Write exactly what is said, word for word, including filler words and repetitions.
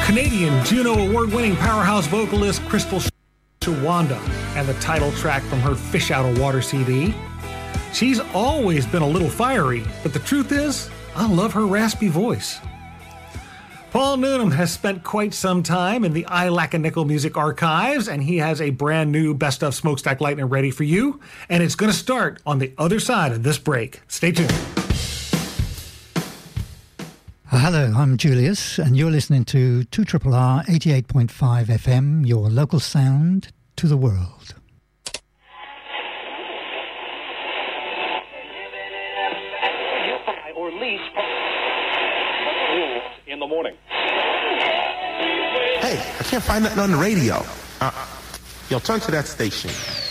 Canadian Juno Award-winning powerhouse vocalist Crystal Shawanda and the title track from her Fish Out of Water C D. She's always been a little fiery, but the truth is, I love her raspy voice. Paul Noonan has spent quite some time in the I Lack a Nickel Music Archives, and he has a brand new Best of Smokestack Lightning ready for you, and it's going to start on the other side of this break. Stay tuned. Hello, I'm Julius, and you're listening to two R R R eighty-eight point five F M, your local sound to the world. Or lease in the morning. Hey, I can't find nothing on the radio. Uh, yo, turn to that station.